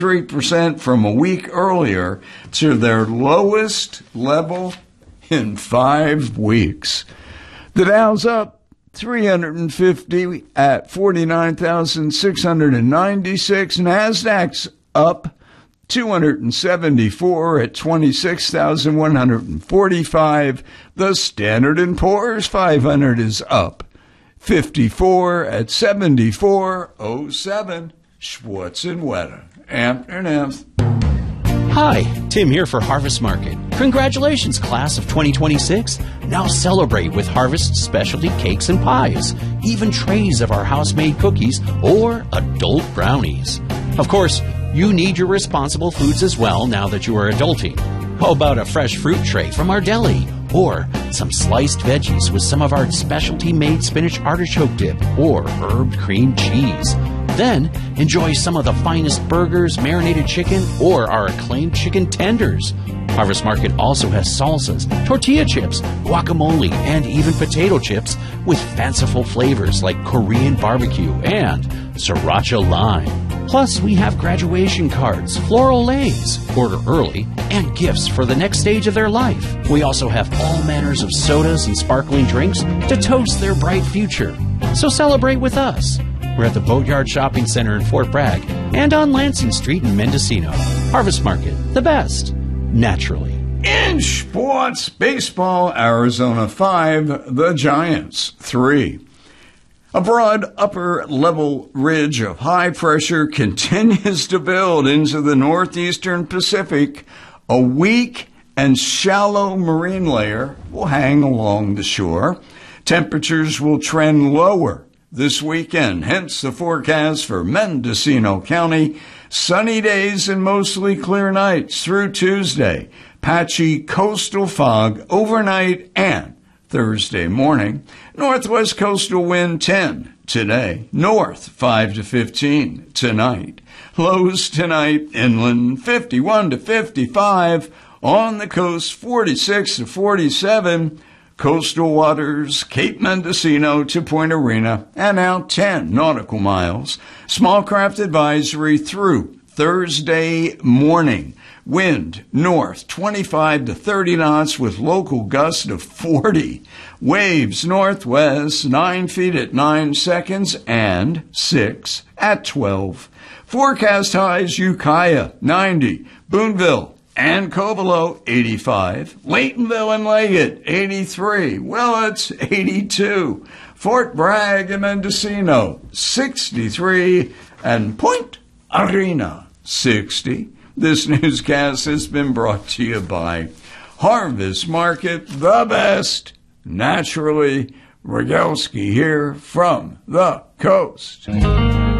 3% from a week earlier to their lowest level in 5 weeks. The Dow's up 350 at 49,696. NASDAQ's up 274 at 26,145. The Standard & Poor's 500 is up 54 at 74.07. Schwartz and Wetter. Amsterdam. Hi, Tim here for Harvest Market. Congratulations, class of 2026. Now celebrate with Harvest specialty cakes and pies, even trays of our house-made cookies or adult brownies. Of course, you need your responsible foods as well now that you are adulting. How about a fresh fruit tray from our deli? Or some sliced veggies with some of our specialty-made spinach artichoke dip or herb cream cheese. Then, enjoy some of the finest burgers, marinated chicken, or our acclaimed chicken tenders. Harvest Market also has salsas, tortilla chips, guacamole, and even potato chips with fanciful flavors like Korean barbecue and sriracha lime. Plus, we have graduation cards, floral lays, order early, and gifts for the next stage of their life. We also have all manners of sodas and sparkling drinks to toast their bright future. So celebrate with us. We're at the Boatyard Shopping Center in Fort Bragg and on Lansing Street in Mendocino. Harvest Market, the best, naturally. In sports, baseball, Arizona 5, the Giants 3. A broad upper-level ridge of high pressure continues to build into the northeastern Pacific. A weak and shallow marine layer will hang along the shore. Temperatures will trend lower this weekend, hence the forecast for Mendocino County. Sunny days and mostly clear nights through Tuesday. Patchy coastal fog overnight and Thursday morning. Northwest coastal wind 10 today. North 5 to 15 tonight. Lows tonight inland 51 to 55. On the coast 46 to 47. Coastal waters, Cape Mendocino to Point Arena, and out 10 nautical miles. Small craft advisory through Thursday morning. Wind north 25 to 30 knots with local gusts of 40. Waves northwest 9 feet at 9 seconds and 6 at 12. Forecast highs Ukiah 90, Boonville and Covelo, 85. Laytonville and Leggett, 83. Willits, 82. Fort Bragg and Mendocino, 63. And Point Arena, 60. This newscast has been brought to you by Harvest Market, the best. Naturally, Rogalski here from the coast.